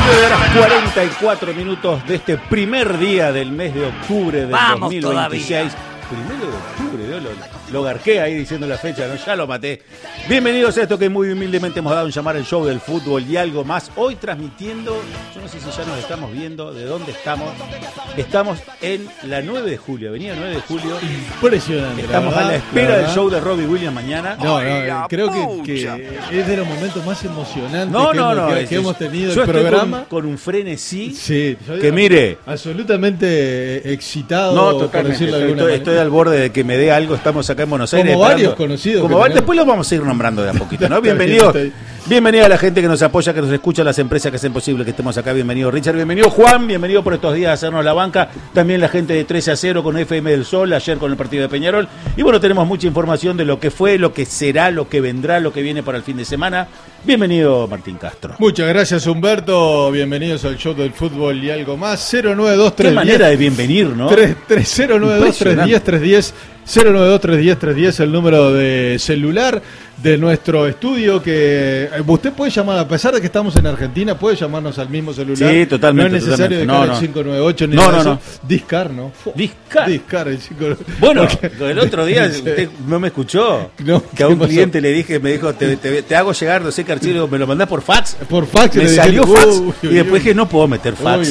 44 minutos de este primer día del mes de octubre del 2026. Todavía. Primero de octubre, lo garqué ahí diciendo la fecha, ¿no? Ya lo maté. Bienvenidos a esto que muy humildemente hemos dado en llamar el show del fútbol y algo más. Hoy transmitiendo, yo no sé si ya nos estamos viendo, de dónde estamos. Estamos en la 9 de julio, avenida 9 de julio. Impresionante. Estamos a la espera del show de Robbie Williams mañana. No, creo que es de los momentos más emocionantes que hemos tenido el programa. Con un frenesí. Sí, que mire. Absolutamente excitado. No, totalmente. Estoy al borde de que me dé algo. Estamos acá en Buenos Aires. Como varios conocidos. Después los vamos a ir nombrando de a poquito, ¿no? Bienvenidos. Bienvenida a la gente que nos apoya, que nos escucha, las empresas que hacen posible que estemos acá. Bienvenido Richard, bienvenido Juan, bienvenido por estos días a hacernos la banca. También la gente de 13-0 con FM del Sol, ayer con el partido de Peñarol. Y bueno, tenemos mucha información de lo que fue, lo que será, lo que vendrá, lo que viene para el fin de semana. Bienvenido Martín Castro. Muchas gracias Humberto, bienvenidos al show del fútbol y algo más. 092-310. Qué manera de bienvenir, ¿no? 092-310-310. 092-310-310, el número de celular de nuestro estudio, que usted puede llamar, a pesar de que estamos en Argentina, puede llamarnos al mismo celular. Sí, totalmente. No es necesario dejar el 598 ni nada de eso. Discar, ¿no? Discar el 598. Bueno, el otro día usted no me escuchó. No, que a un cliente me dijo, te hago llegar, no sé qué archivo, me lo mandás por fax. Por fax. Me salió fax y después dije, no puedo meter fax.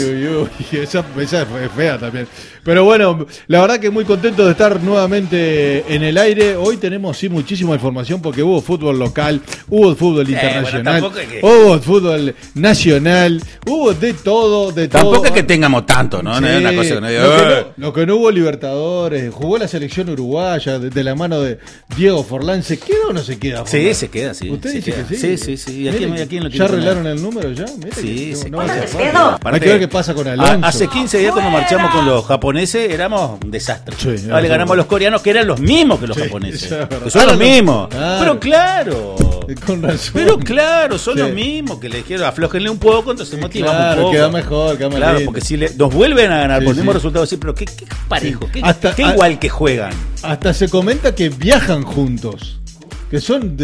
Esa fue fea también. Pero bueno, la verdad que muy contento de estar nuevamente en el aire. Hoy tenemos muchísima información porque hubo fútbol local, hubo fútbol internacional, hubo fútbol nacional, hubo de todo. Tampoco es que tengamos tanto, ¿no? Sí, no es una cosa que no lo que no hubo Libertadores, jugó la selección uruguaya de la mano de Diego Forlán. ¿Se queda o no se queda? Sí, se queda, sí. ¿Usted dice que sí? Sí. ¿Y aquí lo ¿Ya arreglaron el número ya? Sí, sí. Hay que ver qué pasa con Alonso. Hace 15 días cuando marchamos con los japoneses éramos un desastre. Sí, le ganamos a los coreanos que eran los mismos que los japoneses. Que son los mismos. Pero claro. Con razón. Pero claro, son los mismos que le dijeron aflójenle un poco, entonces motivamos un poco. Queda mejor, queda más claro, lindo. porque si nos vuelven a ganar por el mismo resultado así, pero qué parejo, qué igual que juegan. Hasta se comenta que viajan juntos. Que son,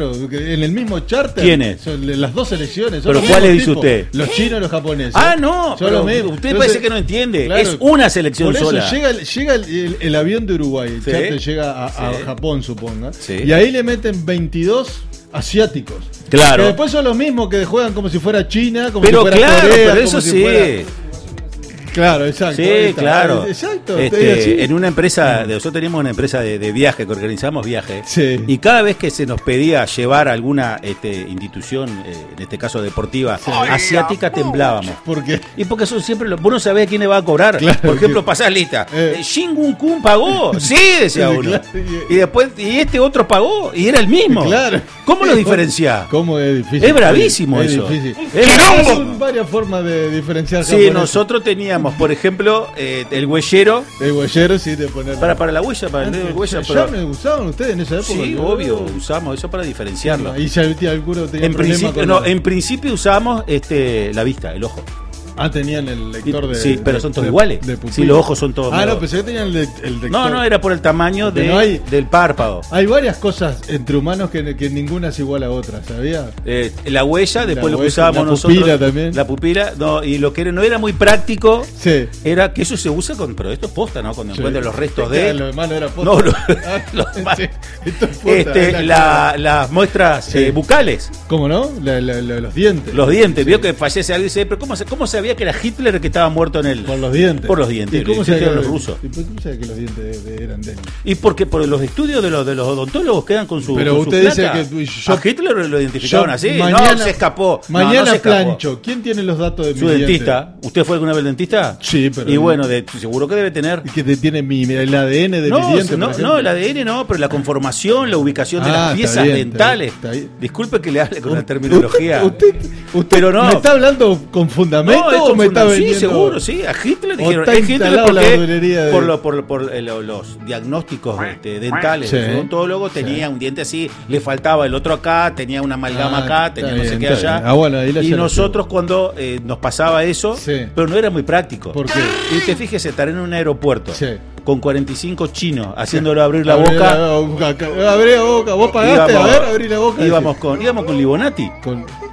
en el mismo charter. ¿Quiénes? Son las dos selecciones. ¿Pero cuáles dice usted? Los chinos y los japoneses. Ah, no, son los mismos. Usted parece que no entiende. Claro, es una selección por eso sola. Llega el avión de Uruguay, el charter llega a Japón, suponga. Sí. Y ahí le meten 22 asiáticos. Claro. Que después son los mismos que juegan como si fuera China, como pero si fuera Corea. Pero como eso si fuera... Claro, exacto. Sí, claro. Exacto. En una empresa, nosotros teníamos una empresa de viaje, que organizamos viajes. Sí. Y cada vez que se nos pedía llevar a alguna institución, en este caso deportiva, asiática, temblábamos. ¿Por qué? Y porque son siempre vos no sabés a quién le va a cobrar. Claro, por ejemplo, pasás lista. Shin Kun pagó. Sí, decía uno. Claro. Y después, y este otro pagó. Y era el mismo. Claro. ¿Cómo lo diferenciás? ¿Cómo es difícil? Es bravísimo eso. Difícil. Hay varias formas de diferenciar. Sí, nosotros teníamos, por ejemplo, el huellero. El huellero, sí, de poner. Para la huella, para el dedo de huella. ¿Ya me usaban ustedes en esa época? Sí, obvio, usamos eso para diferenciarlo. ¿Y si alguno tenía en principio usamos la vista, el ojo. Ah, tenían el lector de... Sí, pero son todos iguales. Sí, los ojos son todos... no, pensé que tenían el lector. No, era por el tamaño del párpado. Hay varias cosas entre humanos que ninguna es igual a otra, ¿sabía? La huella, después lo que usábamos nosotros... La pupila también. La pupila, no, y lo que no era muy práctico... Sí. Era que eso se usa pero esto es posta, ¿no? Cuando encuentran los restos de... Lo demás no era posta. No, esto es posta. Las muestras bucales. ¿Cómo no? Los dientes. Los dientes. Vio que fallece alguien y dice, pero ¿cómo sabía que era Hitler el que estaba muerto en él? Por los dientes. Por los dientes. ¿Y cómo sabía los rusos? ¿Y por qué sabía que los dientes eran de él? Y porque por los estudios de los odontólogos quedan con su. Pero con usted su dice que a Hitler lo identificaron así. Mañana, no, se escapó. Mañana no se escapó. plancho. ¿Quién tiene los datos de mi Su dentista. ¿Usted fue alguna vez al dentista? Sí, pero. Y bueno, seguro que debe tener. ¿Y que tiene el ADN de mi diente? No, el ADN no, pero la conformación, la ubicación de las piezas dentales. Está bien. Disculpe que le hable con la terminología. Usted pero no. ¿Me está hablando con fundamento o me está vendiendo? Sí, seguro, sí. A Hitler dijeron. Es Hitler porque por los diagnósticos dentales. El odontólogo tenía un diente así, le faltaba el otro acá, tenía una amalgama acá, tenía no sé qué allá. Bueno, y nosotros cuando nos pasaba eso, pero no era muy práctico. ¿Por qué? Y te fíjese, estar en un aeropuerto con 45 chinos haciéndolo abrir la boca. Abrí la boca. ¿Vos pagaste? Abrí la boca. Íbamos con Libonati.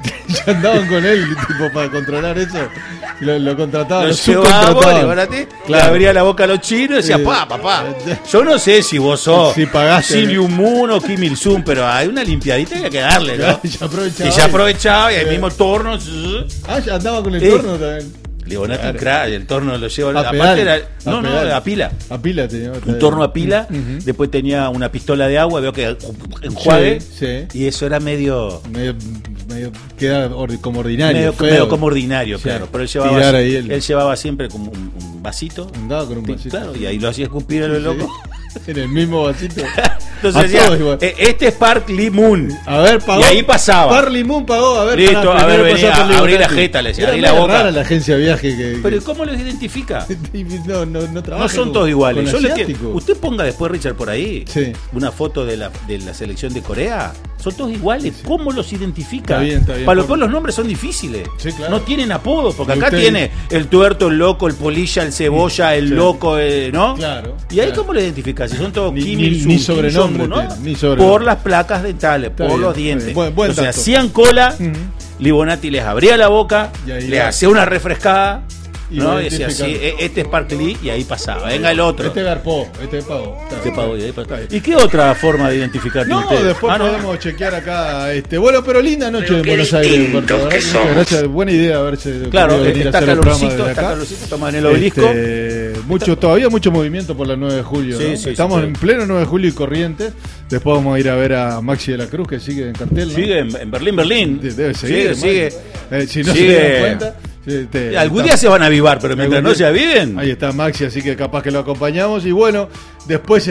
andaban con él, tipo, para controlar eso. Lo contrataban, lo llevaba, le abría la boca a los chinos y decía, papá. Yo no sé si vos sos Silvio Moon o Kim Il-sung, pero hay una limpiadita que hay que darle, ¿no? Y ya aprovechaba y ahí mismo torno. Ya andaba con el torno también. Libonati un crack, el torno lo lleva aparte era, a pila. A pila tenía. Un torno a pila, después tenía una pistola de agua, veo que enjuague, y eso era medio queda como ordinario. Medio como ordinario, claro. Pero él llevaba siempre como un vasito. Andaba con un vasito. Claro, y ahí lo hacía escupir a lo loco. En el mismo vasito. Entonces decía, este es Park Lee Moon. A ver, pagó. Y ahí pasaba. Park Lee Moon pagó, a ver. Listo, a ver, venía a abrir la jeta, le decía, abrí la boca. Rara la agencia de viaje Pero ¿cómo los identifica? No trabaja. No son todos iguales. Usted ponga después, Richard, por ahí una foto de la selección de Corea. Son todos iguales. ¿Cómo los identifica? Está bien. Para los nombres son difíciles. Sí, claro. No tienen apodo, porque acá tiene el tuerto, el loco, el polilla, el cebolla, el loco, ¿no? Claro. ¿Y ahí cómo lo identifica? Si son todos Kim Il-sung, ni sobrenombre, ¿no? Ni sobrenombre. Por las placas dentales, por los dientes. Buen Entonces hacían cola, Libonati les abría la boca, le hacía una refrescada. Y decía así, este es Park Lee, y ahí pasaba. Venga el otro. Este garpó, este pagó. Este pagó y ahí pasó. ¿Y qué otra forma de identificarte ustedes? Después podemos chequear acá. Bueno, pero linda noche en Buenos Aires. Muchas gracias, buena idea haberse. Claro, está calorcito, estamos en el obelisco. Todavía mucho movimiento por la 9 de julio. Estamos en pleno 9 de julio y Corrientes. Después vamos a ir a ver a Maxi de la Cruz, que sigue en cartel. Sigue en Berlín. Debe seguir. Sigue. Si no se dan cuenta. Algún día se van a avivar, pero mientras no se aviven. Ahí está Maxi, así que capaz que lo acompañamos. Y bueno, después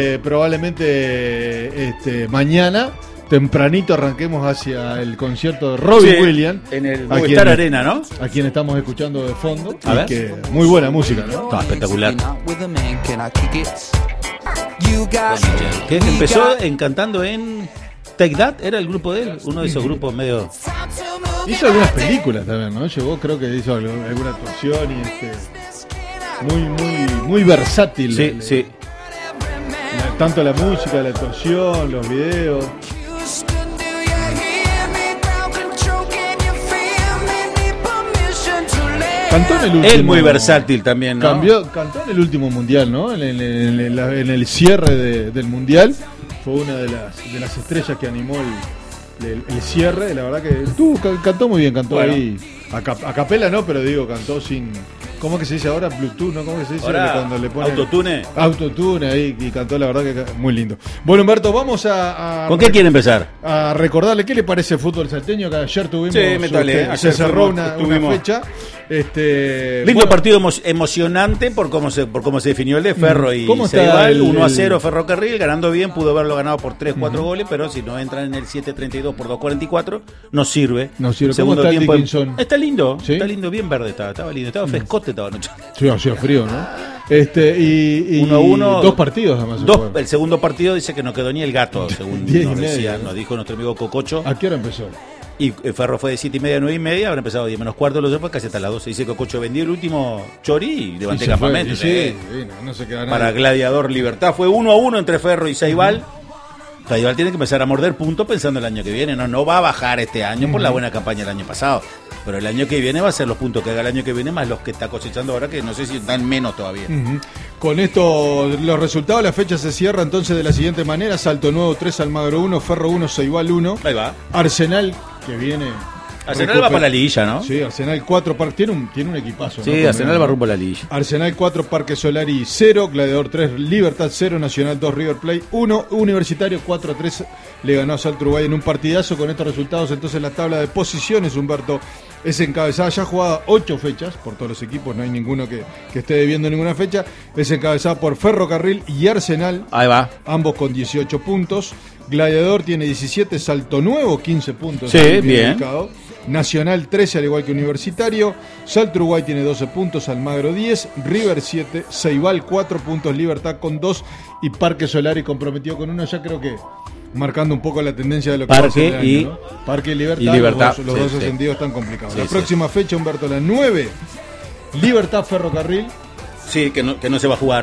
probablemente mañana tempranito arranquemos hacia el concierto de Robbie Williams en el Movistar Arena, ¿no? A quien estamos escuchando de fondo. A ver. Que muy buena música, ¿no? Está espectacular. Que empezó cantando en Take That, era el grupo de él, uno de esos grupos medio. Hizo algunas películas también, ¿no? Creo que hizo alguna actuación y muy versátil. Sí. Tanto la música, la actuación, los videos. Cantó en el último. Él muy versátil también, ¿no? Cantó en el último mundial, ¿no? En el cierre del mundial. Fue una de las estrellas que animó el cierre. La verdad que cantó muy bien, cantó ahí. A capela no, pero cantó sin. ¿Cómo es que se dice ahora? Bluetooth, ¿no? ¿Cómo que se dice ahora, cuando le ponen autotune ahí y cantó, la verdad que muy lindo. Bueno, Humberto, vamos ¿Con qué quiere empezar? A recordarle qué le parece el fútbol salteño, que ayer tuvimos. Ayer cerró una fecha. Lindo partido emocionante por cómo se definió el de Ferro y Ceibal. 1-0 Ferrocarril, ganando bien, pudo haberlo ganado por 3-4 goles, pero si no entran en el 7-32 por 2-44, no sirve. Segundo ¿Cómo está tiempo. Está lindo, ¿sí? Está lindo, bien verde estaba lindo, estaba frescote, estaba anoche. Sí, hacía frío, ¿no? Y 1-1, dos partidos además. El segundo partido dice que no quedó ni el gato, según nos dijo nuestro amigo Cococho. ¿A qué hora empezó? Y Ferro fue de 7:30 a 9:30, habrá empezado a 10:15, lo fue casi hasta las 12. Dice que Cococho vendió el último chori y levanté campamento. No se queda para Gladiador Libertad. Fue 1-1 entre Ferro y Ceibal. Ceibal tiene que empezar a morder puntos pensando el año que viene. No va a bajar este año por la buena campaña del año pasado. Pero el año que viene va a ser los puntos que haga el año que viene más los que está cosechando ahora, que no sé si dan menos todavía. Con esto, los resultados, la fecha se cierra entonces de la siguiente manera: Salto Nuevo 3, Almagro 1, Ferro 1, Ceibal 1. Ahí va. Arsenal, que viene. Arsenal va para la liguilla, ¿no? Sí, Arsenal 4, tiene un equipazo. Sí, ¿no? Arsenal va rumbo a la liguilla. Arsenal 4, Parque Solari 0, Gladiador 3, Libertad 0, Nacional 2, River Plate 1, Universitario 4-3 le ganó a Salto Uruguay en un partidazo. Con estos resultados, entonces la tabla de posiciones, Humberto, es encabezada, ya jugada 8 fechas por todos los equipos, no hay ninguno que esté debiendo ninguna fecha. Es encabezada por Ferrocarril y Arsenal. Ahí va. Ambos con 18 puntos. Gladiador tiene 17, Salto Nuevo 15 puntos. Sí, bien. Ubicado. Nacional 13, al igual que Universitario. Salto Uruguay tiene 12 puntos, Almagro 10, River 7, Ceibal 4 puntos, Libertad con 2 y Parque Solari comprometido con 1. Ya creo que marcando un poco la tendencia de lo que va a ser el año, ¿no? Parque y Libertad. Los dos ascendidos están complicados. La próxima fecha, Humberto, la 9, Libertad Ferrocarril. Sí, que no se va a jugar.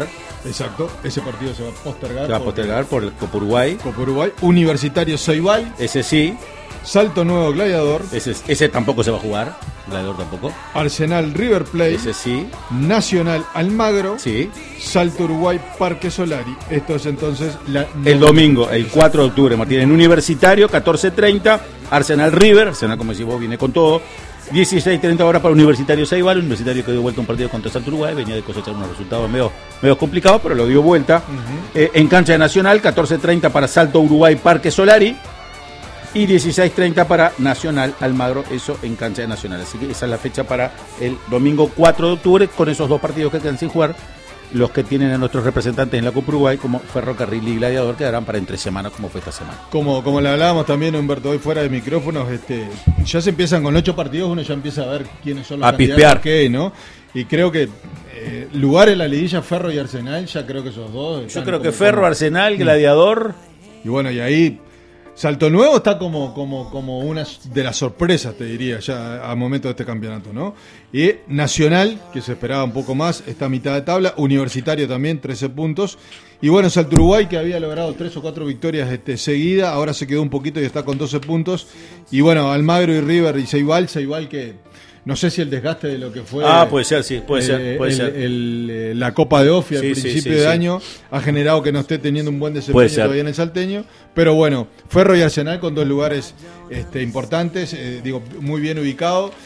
Exacto, ese partido se va a postergar. Se va a postergar por Uruguay. Copa Uruguay. Universitario Ceibal. Ese sí. Salto Nuevo Gladiador. Ese tampoco se va a jugar. Gladiador tampoco. Arsenal River Plate. Ese sí. Nacional Almagro. Sí. Salto Uruguay Parque Solari. Esto es entonces el domingo, el 4 de octubre, Martín. En Universitario, 14:30. Arsenal River. Arsenal, como decís vos, viene con todo. 16:30 horas para Universitario Ceibal. Universitario que dio vuelta un partido contra Salto Uruguay. Venía de cosechar unos resultados medio complicados, pero lo dio vuelta. En cancha de Nacional, 14:30 para Salto Uruguay Parque Solari. Y 16:30 para Nacional Almagro, eso en cancha de Nacional. Así que esa es la fecha para el domingo 4 de octubre, con esos dos partidos que quedan sin jugar. Los que tienen a nuestros representantes en la Copa Uruguay, como Ferrocarril y Gladiador, quedarán para entre semanas, como fue esta semana. Como le hablábamos también, Humberto, hoy fuera de micrófonos, ya se empiezan con 8 partidos, uno ya empieza a ver quiénes son los candidatos que, ¿no? Y creo que lugar en la liguilla Ferro y Arsenal, ya creo que esos dos. Yo creo que Ferro, Arsenal, Gladiador. Y bueno, y ahí Salto Nuevo está como una de las sorpresas, te diría, ya a momento de este campeonato, ¿no? Y Nacional, que se esperaba un poco más, está a mitad de tabla. Universitario también, 13 puntos. Y bueno, Salto Uruguay, que había logrado 3 o 4 victorias seguidas, ahora se quedó un poquito y está con 12 puntos. Y bueno, Almagro y River y Ceibal que no sé si el desgaste de lo que fue. Puede ser, sí, puede ser. La Copa de Ofia al principio de año ha generado que no esté teniendo un buen desempeño todavía en el salteño. Pero bueno, Ferro y Arsenal con 2 lugares importantes, muy bien ubicados.